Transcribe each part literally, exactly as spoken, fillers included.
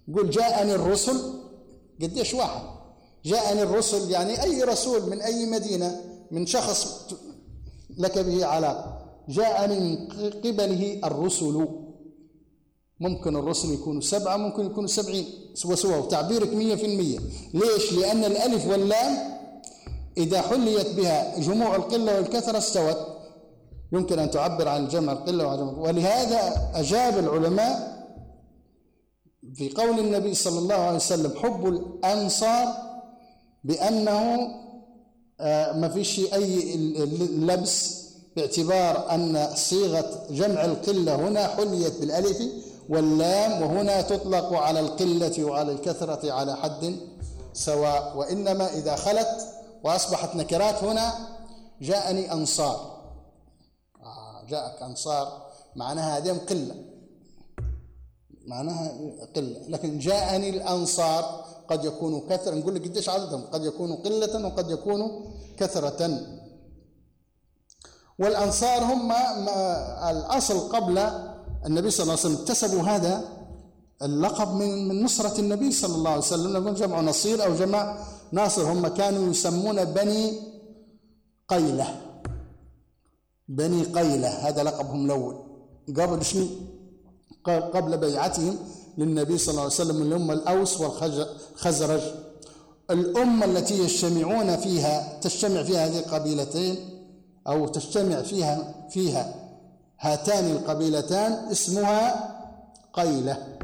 قل جاءني الرسل، قديش واحد جاءني الرسل؟ يعني أي رسول من أي مدينة، من شخص لك به علاقة، جاءني من قبله الرسل. ممكن الرسل يكونوا سبعة، ممكن يكونوا سبعين، سوا سوا، وتعبيرك مية في المية. ليش؟ لأن الألف واللام إذا حليت بها جموع القلة والكثرة استوت، يمكن أن تعبر عن الجمع القلة والجمع. ولهذا أجاب العلماء في قول النبي صلى الله عليه وسلم حب الأنصار بأنه ما فيش أي لبس، باعتبار أن صيغة جمع القلة هنا حليت بالألف واللام، وهنا تطلق على القلة وعلى الكثرة على حد سواء. وإنما إذا خلت وأصبحت نكرات هنا جاءني أنصار، آه جاءك أنصار معناها هذه قلة، معناها قلة. لكن جاءني الأنصار قد يكونوا كثرة، نقول لك قديش عددهم، قد يكونوا قلة وقد يكونوا كثرة. والأنصار هم الأصل قبل النبي صلى الله عليه وسلم، اكتسبوا هذا اللقب من من نصرة النبي صلى الله عليه وسلم، نقول جمع نصير أو جمع ناصر. هم كانوا يسمون بني قيلة، بني قيلة هذا لقبهم الأول قبل شنو؟ قبل بيعتهم للنبي صلى الله عليه وسلم، اللي هم الأوس والخزرج. الأمة التي يجتمعون فيها، تجتمع فيها هذه القبيلتين أو تجتمع فيها فيها هاتان القبيلتان اسمها قيلة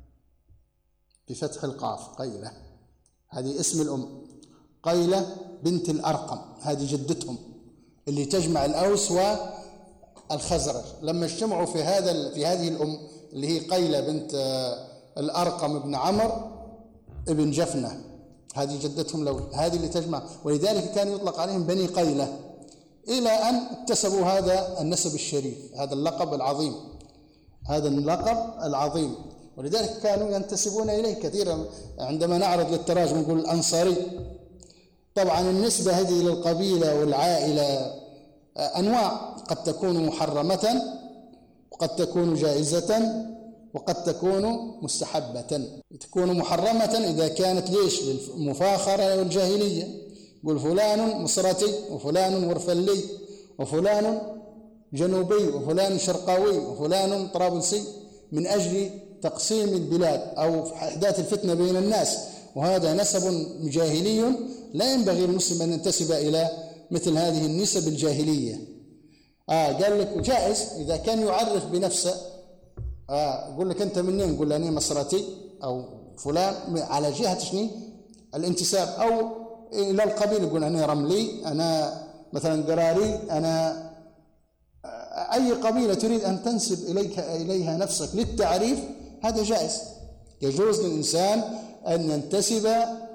بفتح القاف، قيلة هذه اسم الأم. قيلة بنت الأرقم هذه جدتهم اللي تجمع الأوس والخزرج. لما اجتمعوا في هذا في هذه الأم اللي هي قيلة بنت الأرقم بن عمرو ابن جفنة، هذه جدتهم الأول، هذه اللي تجمع، ولذلك كان يطلق عليهم بني قيلة، إلى أن اكتسبوا هذا النسب الشريف، هذا اللقب العظيم، هذا اللقب العظيم. ولذلك كانوا ينتسبون إليه كثيرا. عندما نعرض للتراجم نقول الأنصاري. طبعا النسبة هذه للقبيلة والعائلة أنواع، قد تكون محرمة وقد تكون جائزة وقد تكون مستحبة. تكون محرمة إذا كانت ليش؟ للمفاخرة والجاهلية، يقول فلان مصرتي وفلان ورفلي وفلان جنوبي وفلان شرقاوي وفلان طرابلسي، من أجل تقسيم البلاد أو إحداث الفتنة بين الناس، وهذا نسب جاهلي لا ينبغي المسلم أن ينتسب إلى مثل هذه النسب الجاهلية. آه قال لك جائز إذا كان يعرف بنفسه، آه يقول لك أنت منين؟ يقول أنا مصرتي أو فلان على جهة شنو؟ الانتساب، أو إلى القبيل يقول أنا رملي، أنا مثلا قراري، أنا أي قبيلة تريد أن تنسب إليك إليها نفسك للتعريف، هذا جائز. يجوز للإنسان أن ينتسب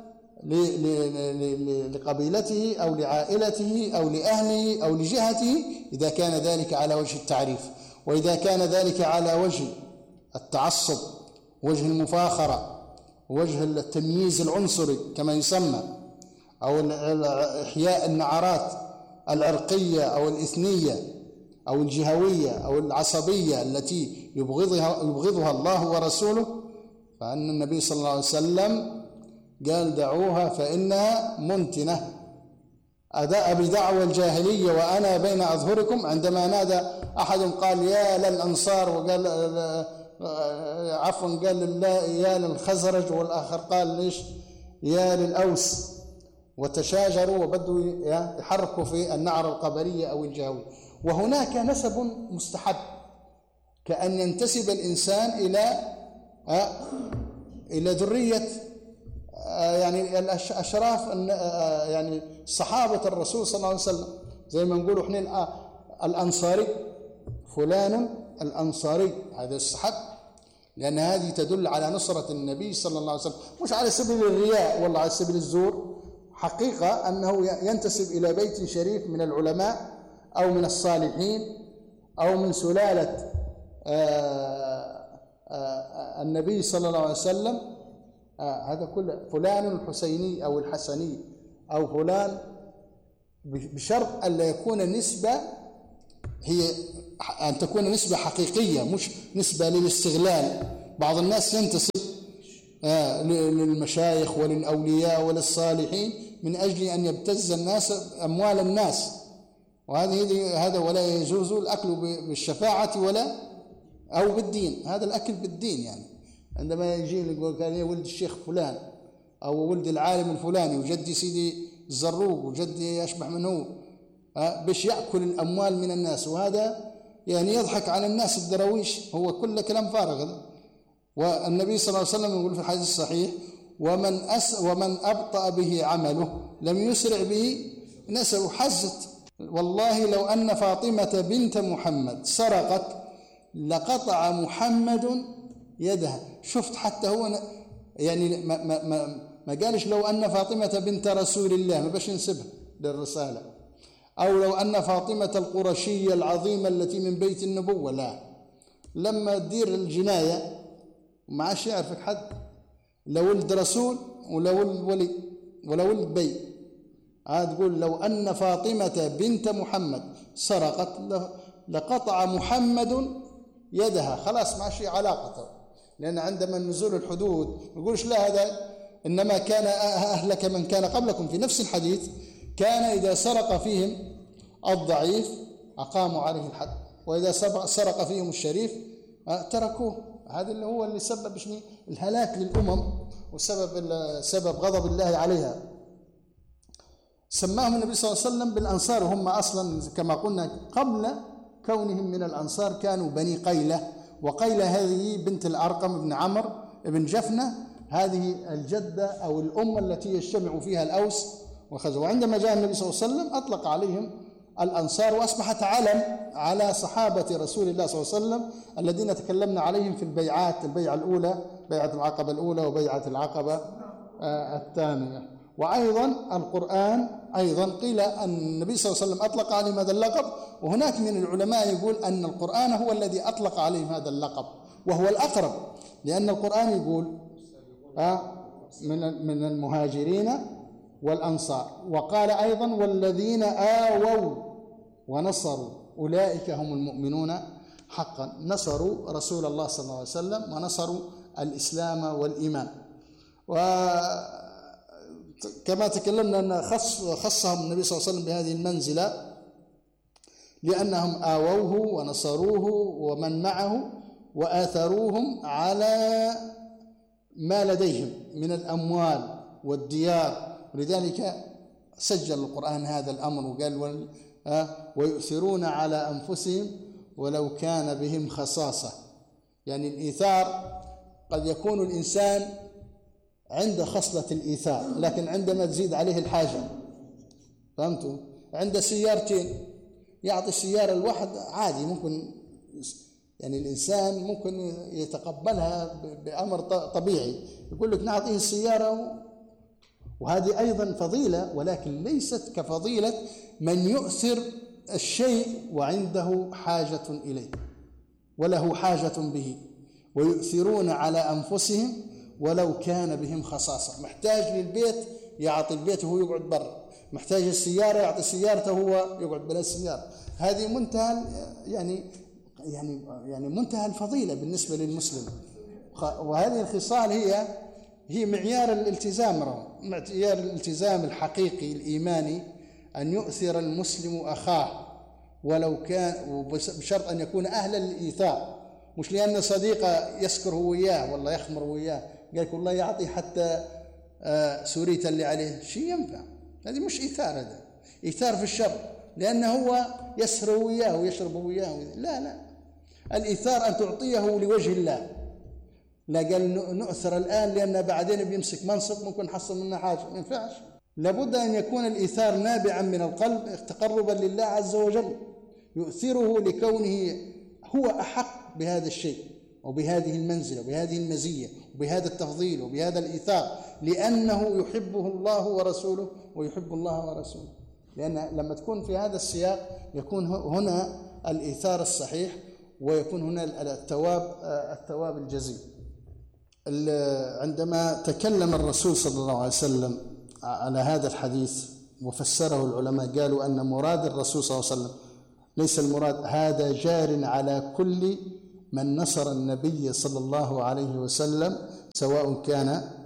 لقبيلته أو لعائلته أو لأهله أو لجهته إذا كان ذلك على وجه التعريف. وإذا كان ذلك على وجه التعصب، وجه المفاخرة، وجه التمييز العنصري كما يسمى، أو إحياء النعرات العرقية أو الإثنية أو الجهوية أو العصبية التي يبغضها يبغضها الله ورسوله، فأن النبي صلى الله عليه وسلم قال دعوها فإنها منتنة. أداء بدعوى الجاهلية وأنا بين أظهركم، عندما نادى أحد قال يا للأنصار، وقال عفوا قال يا للخزرج، والآخر قال ليش يا للأوس، وتشاجروا وبدوا يحركوا في النعر القبلية أو الجهوي. وهناك نسب مستحب، كأن ينتسب الإنسان إلى إلى ذرية يعني الأشراف، يعني صحابة الرسول صلى الله عليه وسلم، زي ما نقول احنا الأنصاري، فلان الأنصاري، هذا الصحب، لأن هذه تدل على نصرة النبي صلى الله عليه وسلم، مش على سبيل الرياء والله على سبيل الزور. حقيقة أنه ينتسب إلى بيت شريف من العلماء أو من الصالحين أو من سلالة النبي صلى الله عليه وسلم. هذا كله فلان الحسيني أو الحسني أو فلان، بشرط أن لا يكون النسبة هي أن تكون نسبة حقيقية، مش نسبة للاستغلال. بعض الناس ينتسب للمشايخ وللأولياء وللصالحين من أجل أن يبتز الناس أموال الناس، وهذه هذا ولا يجوز الأكل بالشفاعة ولا أو بالدين. هذا الأكل بالدين، يعني عندما يجي يقول كان يا ولد الشيخ فلان أو ولد العالم الفلاني وجدي سيدي الزروق وجدي أشبح منه باش يأكل الأموال من الناس، وهذا يعني يضحك على الناس الدرويش، هو كل كلام فارغ. والنبي صلى الله عليه وسلم يقول في الحديث الصحيح: ومن أس ومن أبطأ به عمله لم يسرع به نسبه. حزت والله لو أن فاطمة بنت محمد سرقت لقطع محمد يدها. شفت حتى هو يعني ما, ما, ما, ما قالش لو أن فاطمة بنت رسول الله، ما باش ينسبها للرسالة، أو لو أن فاطمة القرشية العظيمة التي من بيت النبوة، لا. لما تدير الجناية ما عادش يعرفك حد، لا ولد رسول ولا ولد ولي ولا ولد بي. عاد تقول لو أن فاطمة بنت محمد سرقت لقطع محمد يدها، خلاص ما عادش علاقته. لأن عندما نزول الحدود ما يقولش لا هذا إنما كان أهلك من كان قبلكم. في نفس الحديث كان إذا سرق فيهم الضعيف أقاموا عليه الحد، وإذا سرق فيهم الشريف تركوه. هذا اللي هو اللي سبب شنو الهلاك للأمم وسبب سبب غضب الله عليها. سماهم النبي صلى الله عليه وسلم بالأنصار، وهم أصلا كما قلنا قبل كونهم من الأنصار كانوا بني قيلة. وقيلة هذه بنت الأرقم بن عمرو بن جفنة، هذه الجدة أو الأم التي يجتمع فيها الأوس وخزرج. وعندما جاء النبي صلى الله عليه وسلم أطلق عليهم الأنصار، وأصبحت علم على صحابة رسول الله صلى الله عليه وسلم الذين تكلمنا عليهم في البيعات، البيعة الأولى بيعة العقبة الأولى وبيعة العقبة الثانية. وأيضا القرآن أيضا قيل أن النبي صلى الله عليه وسلم أطلق عليهم هذا اللقب، وهناك من العلماء يقول أن القرآن هو الذي أطلق عليهم هذا اللقب، وهو الأقرب، لأن القرآن يقول من المهاجرين والأنصار، وقال أيضا والذين آووا ونصروا أولئك هم المؤمنون حقا. نصروا رسول الله صلى الله عليه وسلم ونصروا الإسلام والإيمان. وكما تكلمنا أن خص خصهم النبي صلى الله عليه وسلم بهذه المنزلة لأنهم آووه ونصروه ومن معه وآثروهم على ما لديهم من الأموال والديار. ولذلك سجل القرآن هذا الأمر وقال ويؤثرون على أنفسهم ولو كان بهم خصاصة. يعني الإيثار قد يكون الإنسان عند خصلة الإيثار، لكن عندما تزيد عليه الحاجة، فهمتوا؟ عند سيارتين يعطي السيارة الواحد عادي، ممكن يعني الإنسان ممكن يتقبلها بأمر طبيعي، يقول لك نعطيه السيارة، وهذه أيضا فضيلة، ولكن ليست كفضيلة من يؤثر الشيء وعنده حاجة إليه وله حاجة به. ويؤثرون على أنفسهم ولو كان بهم خصاصة، محتاج للبيت يعطي البيت وهو يقعد برا، محتاج السيارة يعطي سيارته وهو يقعد بلا السيارة. هذه منتهى يعني يعني يعني منتهى الفضيلة بالنسبة للمسلم. وهذه الخصال هي هي معيار الالتزام، معيار الالتزام الحقيقي الإيماني، أن يؤثر المسلم أخاه ولو كان، بشرط أن يكون أهلا للإيثار، مش لأن صديقه يسكر هو وياه والله يخمر وياه قال لك والله يعطي حتى آه سوريته اللي عليه شيء ينفع. هذه مش إيثار، هذا إيثار في الشر، لأنه هو يسر وياه ويشرب وياه. لا لا، الإيثار أن تعطيه لوجه الله. لا قال نؤثر الآن لأن بعدين بيمسك منصب ممكن نحصل منه حاجة، ما ينفعش. لابد أن يكون الإيثار نابعا من القلب تقربا لله عز وجل، يؤثره لكونه هو أحق بهذا الشيء وبهذه المنزلة وبهذه المزية وبهذا التفضيل وبهذا الإيثار، لأنه يحبه الله ورسوله ويحب الله ورسوله. لأن لما تكون في هذا السياق يكون هنا الإيثار الصحيح، ويكون هنا الثواب الثواب الجزيل. عندما تكلم الرسول صلى الله عليه وسلم على هذا الحديث وفسره العلماء قالوا أن مراد الرسول صلى الله عليه وسلم ليس المراد هذا جار على كل من نصر النبي صلى الله عليه وسلم سواء كان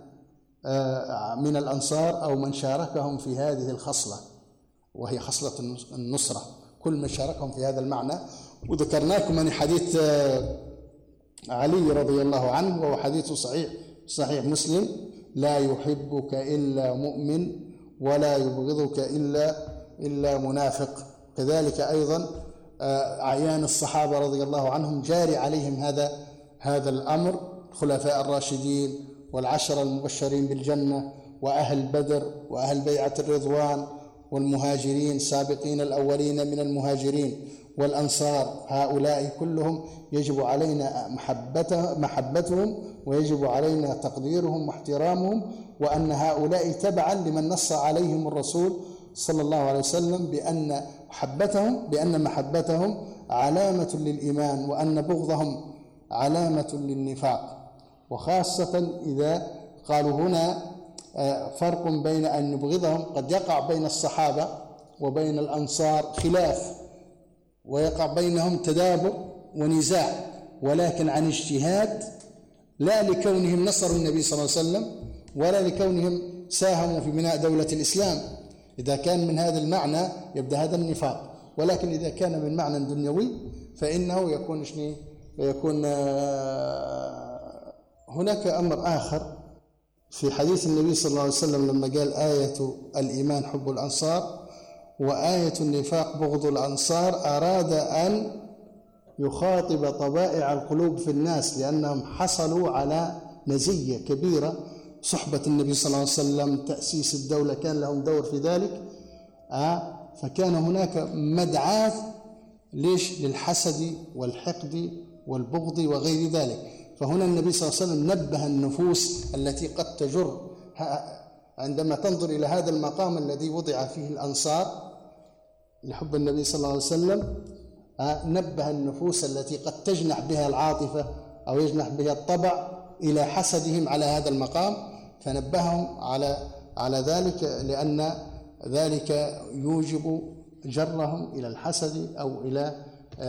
من الأنصار أو من شاركهم في هذه الخصلة، وهي خصلة النصرة، كل من شاركهم في هذا المعنى. وذكرناكم من حديث علي رضي الله عنه، وهو حديث صحيح صحيح مسلم: لا يحبك إلا مؤمن ولا يبغضك إلا إلا منافق. كذلك أيضا أعيان الصحابة رضي الله عنهم جاري عليهم هذا هذا الأمر، الخلفاء الراشدين والعشرة المبشرين بالجنة وأهل بدر وأهل بيعة الرضوان والمهاجرين السابقين الأولين من المهاجرين والأنصار، هؤلاء كلهم يجب علينا محبته محبتهم ويجب علينا تقديرهم واحترامهم، وأن هؤلاء تبعا لمن نص عليهم الرسول صلى الله عليه وسلم بأن محبتهم بأن محبتهم علامة للإيمان، وأن بغضهم علامة للنفاق. وخاصة إذا قالوا هنا فرق بين أن نبغضهم، قد يقع بين الصحابة وبين الأنصار خلاف ويقع بينهم تدابر ونزاع، ولكن عن اجتهاد، لا لكونهم نصروا النبي صلى الله عليه وسلم ولا لكونهم ساهموا في بناء دولة الإسلام. إذا كان من هذا المعنى يبدأ هذا النفاق، ولكن إذا كان من معنى دنيوي فإنه يكون شنو يكون هناك أمر آخر في حديث النبي صلى الله عليه وسلم لما قال: آية الإيمان حب الأنصار وآية النفاق بغض الأنصار. أراد أن يخاطب طبائع القلوب في الناس، لأنهم حصلوا على مزية كبيرة، صحبة النبي صلى الله عليه وسلم، تأسيس الدولة كان لهم دور في ذلك، فكان هناك مدعاة ليش؟ للحسد والحقد والبغض وغير ذلك. فهنا النبي صلى الله عليه وسلم نبه النفوس التي قد تجر عندما تنظر إلى هذا المقام الذي وضع فيه الأنصار لحب النبي صلى الله عليه وسلم، نبه النفوس التي قد تجنح بها العاطفة أو يجنح بها الطبع إلى حسدهم على هذا المقام، فنبههم على على ذلك، لأن ذلك يوجب جرهم إلى الحسد أو إلى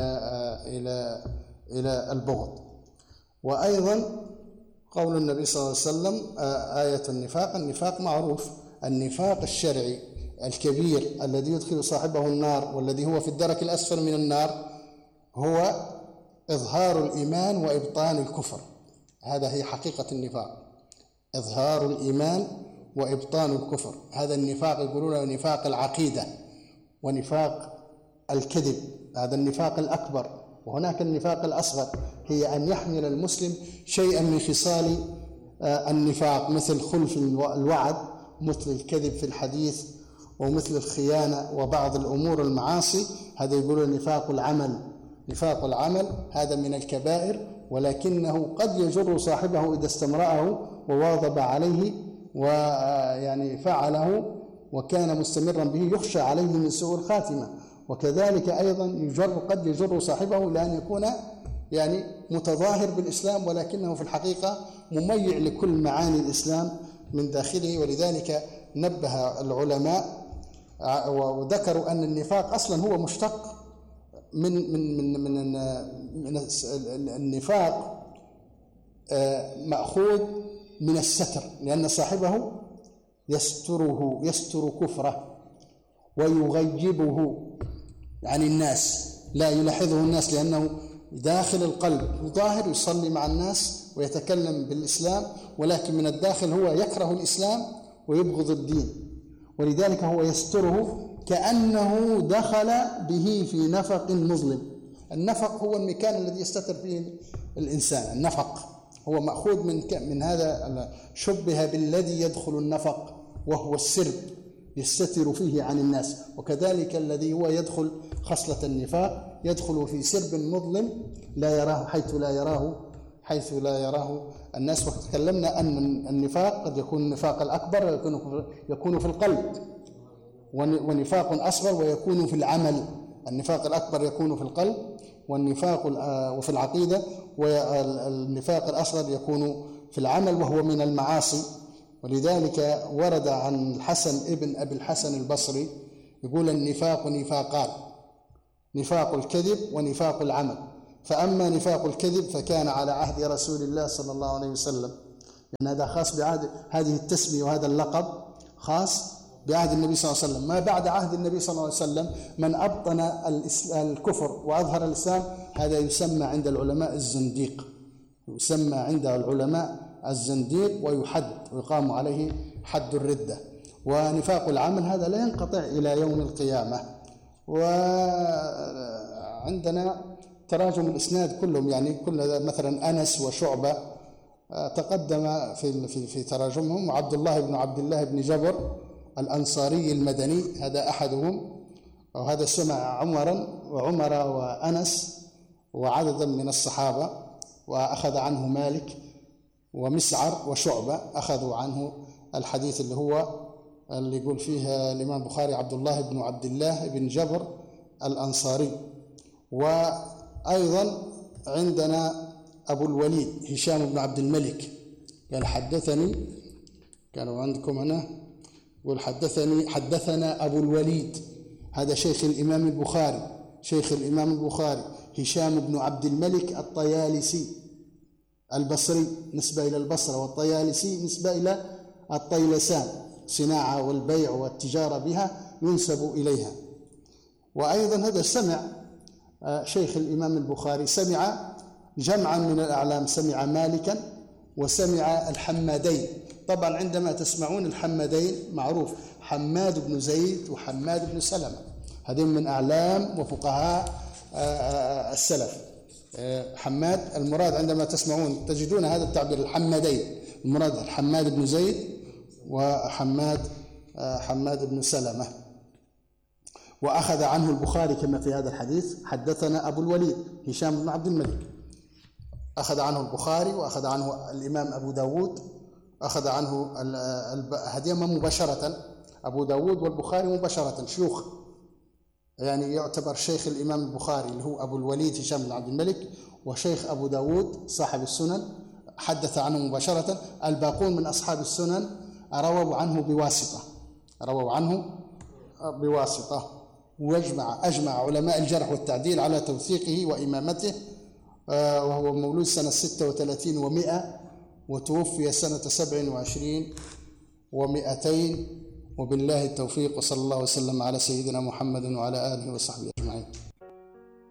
إلى إلى البغض. وأيضا قول النبي صلى الله عليه وسلم آية النفاق. النفاق معروف، النفاق الشرعي الكبير الذي يدخل صاحبه النار والذي هو في الدرك الأسفل من النار هو إظهار الإيمان وإبطان الكفر. هذا هي حقيقة النفاق، إظهار الإيمان وإبطان الكفر. هذا النفاق يقولون نفاق العقيدة ونفاق الكذب، هذا النفاق الأكبر. وهناك النفاق الأصغر، هي أن يحمل المسلم شيئا من خصال النفاق، مثل خلف الوعد، مثل الكذب في الحديث، ومثل الخيانة وبعض الأمور المعاصي. هذا يقولون نفاق العمل. نفاق العمل هذا من الكبائر، ولكنه قد يجر صاحبه إذا استمرأه وواظب عليه ويعني فعله وكان مستمرا به يخشى عليه من سوء الخاتمة. وكذلك أيضا يجر قد يجر صاحبه لأن يكون يعني متظاهر بالإسلام ولكنه في الحقيقة مميع لكل معاني الإسلام من داخله. ولذلك نبه العلماء وذكروا أن النفاق أصلا هو مشتق من من من من, من النفاق، مأخوذ من الستر، لأن صاحبه يستره يستر كفره ويغيبه عن الناس، لا يلاحظه الناس، لأنه داخل القلب ظاهر يصلي مع الناس ويتكلم بالإسلام، ولكن من الداخل هو يكره الإسلام ويبغض الدين، ولذلك هو يستره كأنه دخل به في نفق مظلم. النفق هو المكان الذي يستتر فيه الإنسان، النفق هو مأخوذ من من هذا، شبه بالذي يدخل النفق وهو السرب يستتر فيه عن الناس. وكذلك الذي هو يدخل خصلة النفاق يدخل في سرب مظلم لا يراه حيث لا يراه حيث لا يراه الناس. وتكلمنا أن النفاق قد يكون النفاق الأكبر يكون يكون في القلب، ونفاق أصغر ويكون في العمل. النفاق الأكبر يكون في القلب والنفاق وفي العقيدة، والنفاق الأصغر يكون في العمل وهو من المعاصي. ولذلك ورد عن الحسن ابن أبي الحسن البصري يقول: النفاق نفاقان، نفاق الكذب ونفاق العمل. فأما نفاق الكذب فكان على عهد رسول الله صلى الله عليه وسلم، لأن هذا خاص بعهد، هذه التسمية وهذا اللقب خاص بعهد النبي صلى الله عليه وسلم. ما بعد عهد النبي صلى الله عليه وسلم من أبطن الكفر وأظهر الإسلام هذا يسمى عند العلماء الزنديق، يسمى عند العلماء الزنديق ويحد ويقام عليه حد الردة. ونفاق العمل هذا لا ينقطع إلى يوم القيامة. وعندنا تراجم الإسناد كلهم، يعني كل مثلا أنس وشعبة تقدم في في في تراجمهم، وعبد الله بن عبد الله بن جبر الأنصاري المدني هذا أحدهم، وهذا سمع عمرا وعمر وأنس وعددا من الصحابة، وأخذ عنه مالك ومسعر وشعبة أخذوا عنه الحديث اللي هو اللي يقول فيه الإمام البخاري عبد الله بن عبد الله بن جبر الأنصاري. وأيضا عندنا أبو الوليد هشام بن عبد الملك قال حدثني، كانوا عندكم هنا يقول حدثني حدثنا أبو الوليد، هذا شيخ الإمام البخاري، شيخ الإمام البخاري هشام بن عبد الملك الطيالسي البصري نسبة إلى البصرة، والطيالسي نسبة إلى الطيلسان، صناعة والبيع والتجارة بها ينسب إليها. وأيضا هذا سمع شيخ الإمام البخاري، سمع جمعا من الأعلام، سمع مالكا وسمع الحمادين. طبعا عندما تسمعون الحمادين معروف حماد بن زيد وحماد بن سلمة، هذين من أعلام وفقهاء السلف. حماد المراد عندما تسمعون تجدون هذا التعبير الحمادين، المراد حماد بن زيد وحماد حماد بن سلمة. وأخذ عنه البخاري كما في هذا الحديث حدثنا أبو الوليد هشام بن عبد الملك، أخذ عنه البخاري وأخذ عنه الإمام أبو داود، أخذ عنه هديما مباشرة، أبو داود والبخاري مباشرة شيوخ، يعني يعتبر شيخ الإمام البخاري اللي هو أبو الوليد هشام بن عبد الملك، وشيخ أبو داود صاحب السنن حدث عنه مباشرة. الباقون من أصحاب السنن رووا عنه بواسطة، رووا عنه بواسطة. ويجمع أجمع علماء الجرح والتعديل على توثيقه وإمامته، وهو مولود سنة ستة وثلاثين ومئة وتوفي سنة سبع وعشرين ومئتين. وبالله التوفيق، وصلى الله وسلم على سيدنا محمد وعلى آله وصحبه أجمعين.